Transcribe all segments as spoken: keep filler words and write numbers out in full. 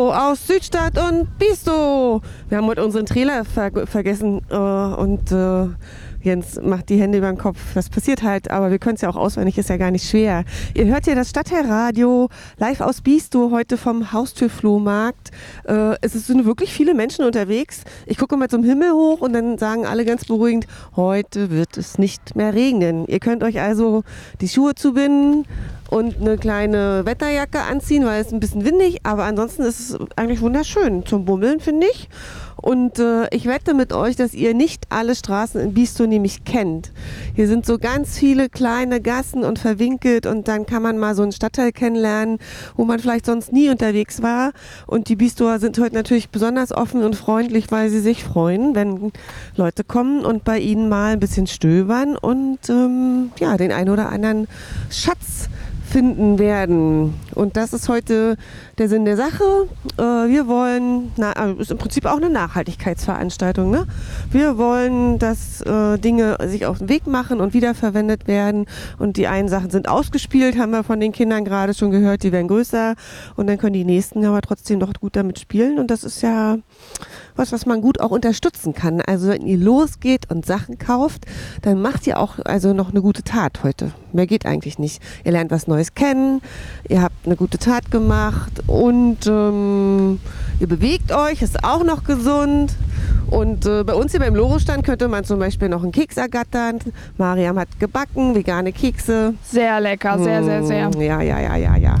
Hallo aus Südstadt und Biestow. Wir haben heute unseren Trailer ver- vergessen äh, und äh, Jens macht die Hände über den Kopf. Das passiert halt, aber wir können es ja auch auswendig, ist ja gar nicht schwer. Ihr hört hier das Stadtteilradio live aus Biestow, heute vom Haustürflohmarkt. Äh, es sind wirklich viele Menschen unterwegs. Ich gucke mal zum Himmel hoch und dann sagen alle ganz beruhigend, heute wird es nicht mehr regnen. Ihr könnt euch also die Schuhe zubinden und eine kleine Wetterjacke anziehen, weil es ein bisschen windig, aber ansonsten ist es eigentlich wunderschön zum Bummeln, finde ich. Und äh, ich wette mit euch, dass ihr nicht alle Straßen in Biestow nämlich kennt. Hier sind so ganz viele kleine Gassen und verwinkelt und dann kann man mal so einen Stadtteil kennenlernen, wo man vielleicht sonst nie unterwegs war. Und die Biestower sind heute natürlich besonders offen und freundlich, weil sie sich freuen, wenn Leute kommen und bei ihnen mal ein bisschen stöbern und ähm, ja, den einen oder anderen Schatz finden werden. Und das ist heute der Sinn der Sache. Äh, wir wollen, na, also ist im Prinzip auch eine Nachhaltigkeitsveranstaltung, ne? Wir wollen, dass äh, Dinge sich auf den Weg machen und wiederverwendet werden. Und die einen Sachen sind ausgespielt, haben wir von den Kindern gerade schon gehört, die werden größer. Und dann können die nächsten aber trotzdem noch gut damit spielen. Und das ist ja was, was man gut auch unterstützen kann. Also wenn ihr losgeht und Sachen kauft, dann macht ihr auch also noch eine gute Tat heute. Mehr geht eigentlich nicht. Ihr lernt was Neues kennen, ihr habt eine gute Tat gemacht und ähm, ihr bewegt euch, ist auch noch gesund. Und äh, bei uns hier beim Loro-Stand könnte man zum Beispiel noch einen Keks ergattern. Mariam hat gebacken, vegane Kekse. Sehr lecker, sehr, sehr, sehr. Ja, ja, ja, ja, ja.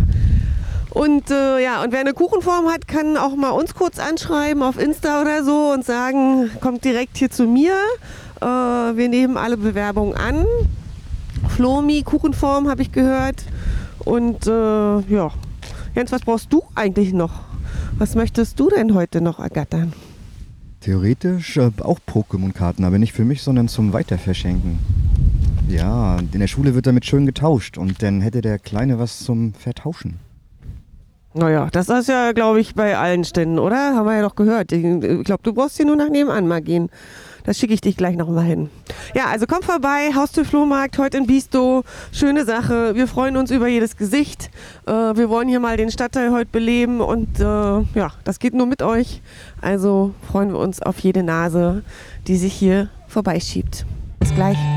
Und äh, ja, und wer eine Kuchenform hat, kann auch mal uns kurz anschreiben auf Insta oder so und sagen, kommt direkt hier zu mir. Äh, wir nehmen alle Bewerbungen an. Flomi, Kuchenform habe ich gehört. Und äh, ja, Jens, was brauchst du eigentlich noch? Was möchtest du denn heute noch ergattern? Theoretisch äh, auch Pokémon-Karten, aber nicht für mich, sondern zum Weiterverschenken. Ja, in der Schule wird damit schön getauscht und dann hätte der Kleine was zum Vertauschen. Naja, das ist ja, glaube ich, bei allen Ständen, oder? Haben wir ja doch gehört. Ich glaube, du brauchst hier nur nach nebenan mal gehen. Das schicke ich dich gleich noch mal hin. Ja, also komm vorbei, Haustürflohmarkt, heute in Biestow. Schöne Sache. Wir freuen uns über jedes Gesicht. Äh, wir wollen hier mal den Stadtteil heute beleben und äh, ja, das geht nur mit euch. Also freuen wir uns auf jede Nase, die sich hier vorbeischiebt. Bis gleich.